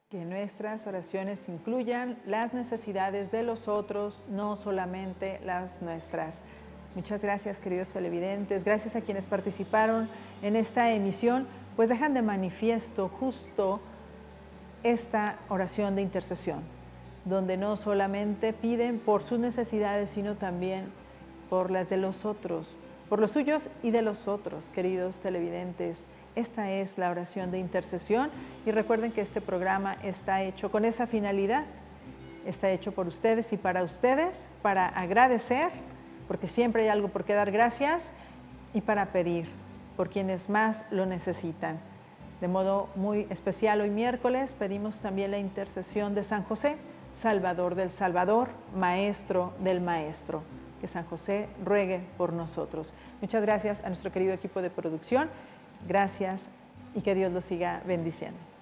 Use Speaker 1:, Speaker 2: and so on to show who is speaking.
Speaker 1: Que nuestras oraciones incluyan las necesidades de los otros, no solamente las nuestras. Muchas gracias, queridos televidentes. Gracias a quienes participaron en esta emisión, pues dejan de manifiesto justo esta oración de intercesión, donde no solamente piden por sus necesidades, sino también por las de los otros, por los suyos y de los otros, queridos televidentes. Esta es la oración de intercesión y recuerden que este programa está hecho con esa finalidad. Está hecho por ustedes y para ustedes, para agradecer, porque siempre hay algo por qué dar gracias, y para pedir por quienes más lo necesitan. De modo muy especial, hoy miércoles pedimos también la intercesión de San José, Salvador del Salvador, Maestro del Maestro. Que San José ruegue por nosotros. Muchas gracias a nuestro querido equipo de producción. Gracias y que Dios los siga bendiciendo.